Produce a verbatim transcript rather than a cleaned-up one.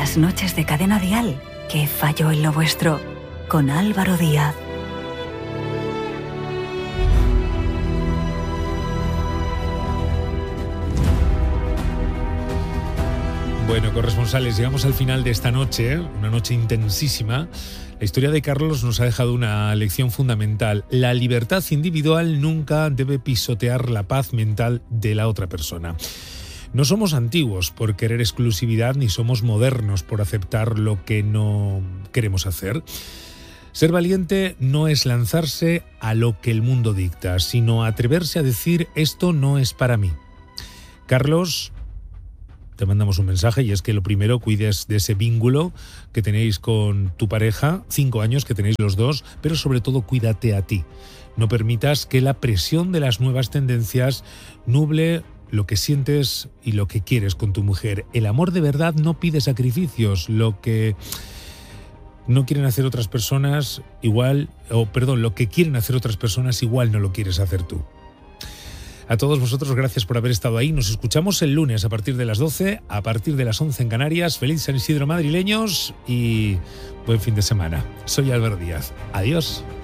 las noches de Cadena Dial, que falló en lo vuestro, con Álvaro Díaz. Bueno, corresponsales, llegamos al final de esta noche, una noche intensísima. La historia de Carlos nos ha dejado una lección fundamental. La libertad individual nunca debe pisotear la paz mental de la otra persona. No somos antiguos por querer exclusividad, ni somos modernos por aceptar lo que no queremos hacer. Ser valiente no es lanzarse a lo que el mundo dicta, sino atreverse a decir esto no es para mí. Carlos, te mandamos un mensaje y es que lo primero, cuides de ese vínculo que tenéis con tu pareja, cinco años que tenéis los dos, pero sobre todo cuídate a ti. No permitas que la presión de las nuevas tendencias nuble lo que sientes y lo que quieres con tu mujer. El amor de verdad no pide sacrificios. Lo que no quieren hacer otras personas igual, o perdón, lo que quieren hacer otras personas igual no lo quieres hacer tú. A todos vosotros, gracias por haber estado ahí. Nos escuchamos el lunes a partir de las doce, a partir de las once en Canarias. Feliz San Isidro madrileños y buen fin de semana. Soy Álvaro Díaz. Adiós.